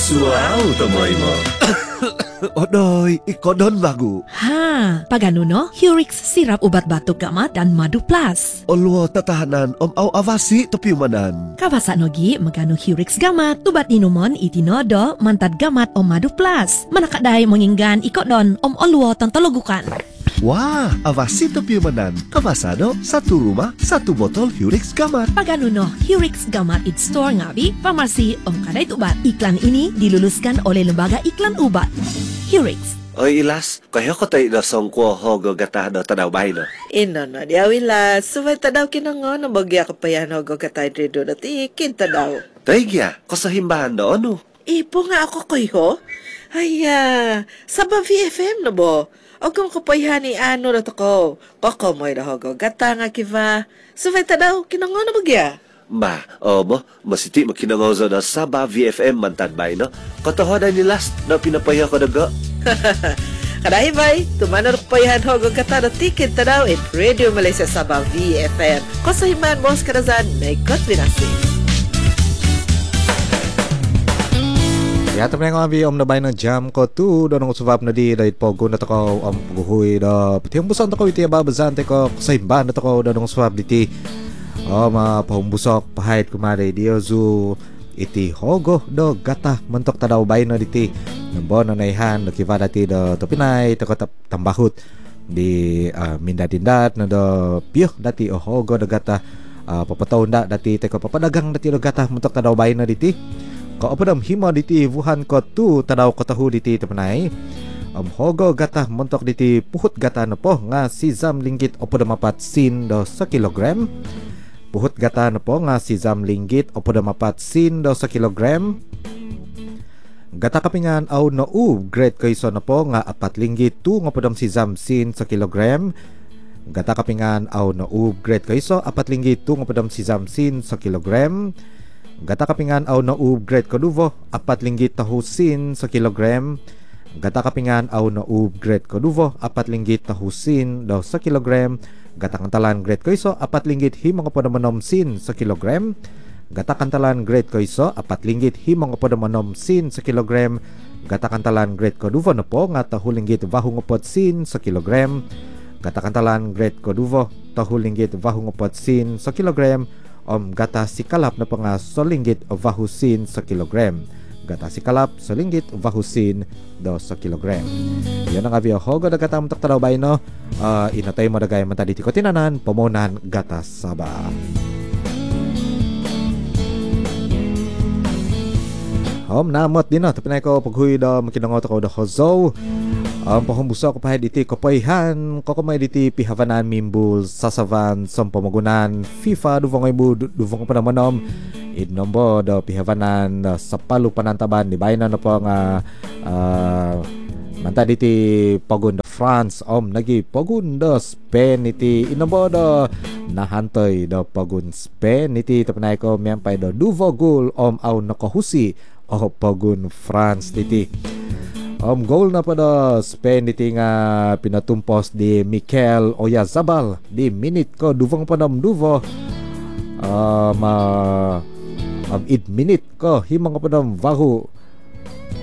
Wow, tamoy mo. Odoy, ikodon bago. Ha, pagano no? Hurix sirap ubat batuk gamat dan madu plus. Olwo tatahanan aw avasi topiumanan. Kabasa nogi magano Hurix gamat, ubat inumon itinodo mantad gamat madu plus. Manakaday menginggan ikodon olwo tantologukan. Wah, avasi topiumanan. Kabasado, satu rumah, satu botol Hurix Gamat. Pagano no, Hurix gamat it store ngabi, pharmacy kadai ubat. Iklan ini diluluskan oleh Lembaga Iklan Ubat. Hurix. Oy, Ilas, kayo ko tayo na songko hogo gata do tadaw bay no. Ino na di awila, subay tadaw kinango na bagya ka pa yan hogo katay drido na tikin tadaw. Taigya, ko sa himbahan do ano? Ipo nga ako kayo. Ay, saba VFM na bo. O kung kapayhan ni ano na to ko. Koko mo'y na hogo gata nga kiva. Subay tadaw kinango na bagya. Ba, mo, masiti makinangozo na Saba VFM mantad bay no. Kotohodan ni Last na pinapaya ko dago. Kadahi bay, tumanor payahan hogo kata na tikin tadaw in Radio Malaysia Sabah VFM. Kosahiman Bos Karazan, may konspirasi. Ya, teman yang ambil na bay ng jam ko tu donong usubab na di dahil pogo na tako puguhoy da pati ang busan tako iti babazan ko sa imba na tako donong usubab diti pahumbusok pahit kumari di zu iti hogo do gata mentok tadaw bay na diti nambon na naihan do kiva dati do topinay tako tambahut di mindat-indat na do piyo dati hogo do gata papataw na dati tako papadagang dati do gata mentok tadaw bay na diti ko apadam hima diti Wuhan ko tu tadaw ko tahu diti tepanay hogo gata montok diti puhut gata na po nga sizam linggit apadam apat sin do sa kilogram puhut gata na po nga sizam linggit apadam apat sin do sa kilogram gata kapingan aw no grade kayso na po nga apat linggit tu nga apadam sizam sin sa kilogram gata kapingan aw no grade kayso apat linggit tu nga apadam sizam sin sa kilogram gata kapingan aw na grade koduvo apat linggit tahusin sa kilogram gata kapingan aw na grade koduvo apat linggit tahusin daw sa kilogram gata kantalan grade koiso apat linggit himong apodamanom sin sa kilogram gata kantalan grade koiso apat linggit himong apodamanom sin sa kilogram gata kantalan grade koduvo na po nga tahulinggit vahungupot sin sa kilogram gata kantalan grade koduvo tahulinggit vahungupot sin sa kilogram gata sikalap na panga solinggit vahusin sa kilogram gata sikalap solinggit vahusin do sa kilogram yan ang avyo hogo dagata amtak taraw bay no inatay mo dagay mantadi ti ko tinanan pamunan gata saba namot din no tapinay ko paghuy do makinangot ko do hozo pahumbuso ko pahid iti kapayhan kokomay diti pihavanan mimbul sasavan som pamagunan FIFA duvong duvong pa namanom idnombo do pihavanan sa palu panantaban di bayan na po nga manta diti pagun do France nagi pagun do Spain iti inombo do nahantoy do pagun Spain iti tapanay ko miyampay do duvogul aw nakahusi pagun France diti goal na pada Spain diti nga pinatumpos di Mikel Oyarzabal di minute ko duvong padam duvo id minute ko himang padam vahu